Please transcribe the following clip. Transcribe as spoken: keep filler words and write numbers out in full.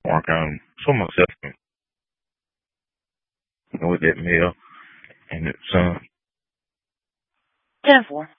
work on for myself and with that male and his son. Ten four.